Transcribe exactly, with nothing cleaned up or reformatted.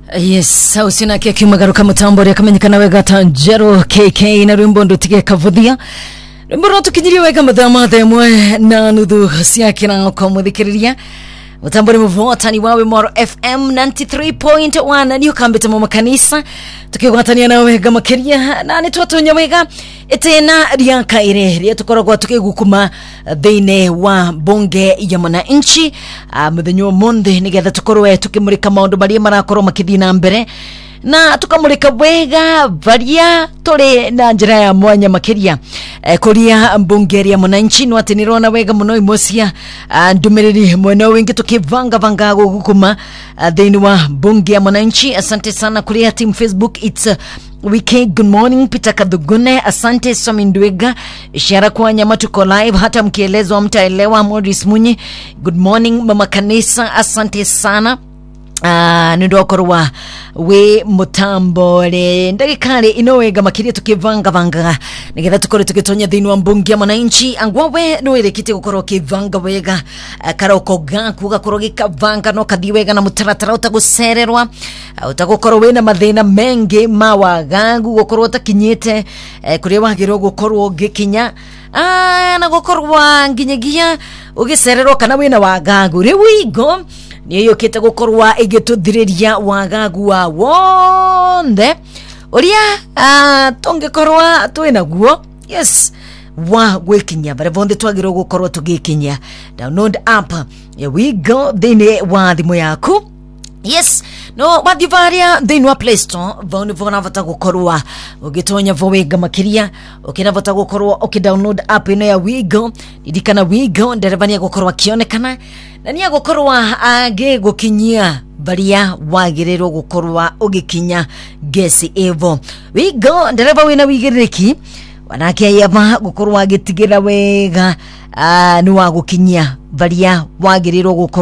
Yes, usina kia kimagaruka mutambore kamenyekana wega Tanjero K K na rwimbo ndutige kavuthia. Rwimbo rwo tukinyiri wega mathama themwe na nuthu cia kina ko muthikiriria. Mutambore muvotani wawe Moro F M ninety-three point one ni ukambite mu makanisa tukigwatania na wega makiria na ni twatonya wega etena ria kaire ria tukoragwa tukigukuma theine wa bonge ya mwananchi muthenyo monde nigetha tukorwe tukimurika maundu bari marakorwo makithina mbere na tukamurika wega varia tole na njira ya mwanya makiria e, kuria mbunge ya mwananchi no atinirona wega muno imosia ndumiriri mwena wingi tukivanga vanga gukuma theni wa mbunge ya mwananchi. Asante sana kuria team Facebook it's uh, weekend. Good morning Peter Kadugune, asante Somindwega, ishara kwa nyama tuko live hata mkielezwa mtaelewa. Morris Munyi, good morning mama kanisa, asante sana. Ah uh, ndo korwa we mutambore ndagikare inowega makiria tukivanga vanga nigetha tukore tukitonya thini wa mbunge ya mwananchi angwawe no irekite gukorwo kivanga wega uh, karoko gaku gakorwo gikavanga no kathi wega na mutaratara utagucererwa uh, utagukorwo wena mathina mengi mawagagu gukorwo utakinyite uh, kuria wagirwo gukorwo gikinya ah na gukorwo nginyagia ugicererwo kana wena wagagu riwigo niyo kete gukorwa igituthiriria wagagu wa wonde uria ah tongekorwa twina guo. Yes, wa gwikinya bare bonde twagirwo gukorwa tugikinya. Download app, here we go, thine wa thimu yaku. Yes, no madivaria thine wa Play Store vone vona vata gukorwa ugitonya vowega makiria ukina vata gukorwa ukidownload app ino ya Wigo didikana Wigo nderevania gukorwa kionekana na niya gukorwa age gukinyia baria wagirero gukorwa ugikinya gesi evo Wigo ndereva wina wigiririki wanake yaba gukorwa agitigira wega ni wa gukinyia baria wagirero gukorwa